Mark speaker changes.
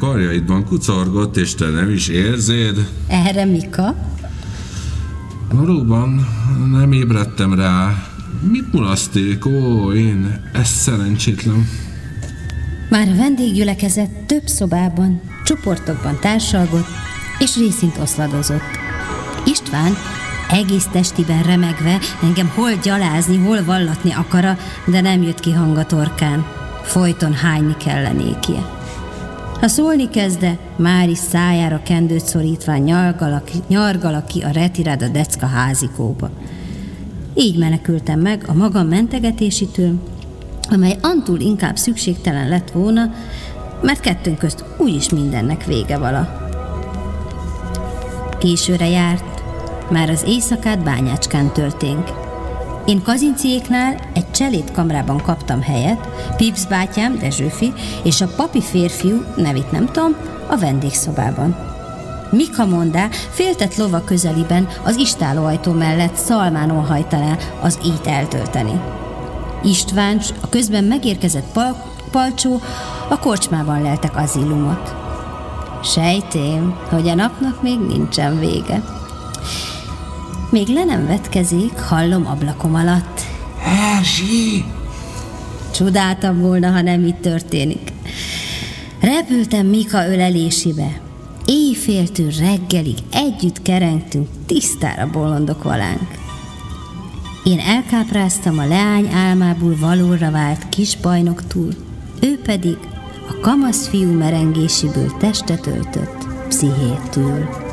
Speaker 1: karjaidban kucorgott, és te nem is érzéd?
Speaker 2: Erre Mika?
Speaker 1: Valóban nem ébredtem rá. Mit mulaszték? Ó, ez szerencsétlen.
Speaker 2: Már a vendéggyülekezet több szobában, csoportokban társalgott, és részint oszladozott. István egész testiben remegve engem hol gyalázni, hol vallatni akara, de nem jött ki hang a torkán. Folyton hányni kellenékie. Ha szólni kezde, már is szájára kendőt szorítván nyargal ki a retiráda decka házikóba. Így menekültem meg a magam mentegetésitől, amely antúl inkább szükségtelen lett volna, mert kettőnk közt úgyis mindennek vége vala. Későre járt, már az éjszakát Bányácskán tölténk. Én Kazinciéknál egy cselédkamrában kaptam helyet, Pips bátyám, Dezsőfi, és a papi férfiú, nevét nem tudom, a vendégszobában. Mika mondá, féltett lova közeliben az istálóajtó mellett szalmánon hajtaná az ít eltölteni. István, a közben megérkezett Palcsó a korcsmában leltek azilumot. Sejtém, hogy a napnak még nincsen vége. Még le nem vetkezik, hallom ablakom alatt.
Speaker 1: Erzsi!
Speaker 2: Csodáltam volna, ha nem így történik. Repültem Mika ölelésébe. Éjféltől reggelig együtt kerengtünk, tisztára bolondokvalánk. Én elkápráztam a leány álmából valóra vált kisbajnoktól, ő pedig a kamasz fiú merengésiből testet öltött pszichétől.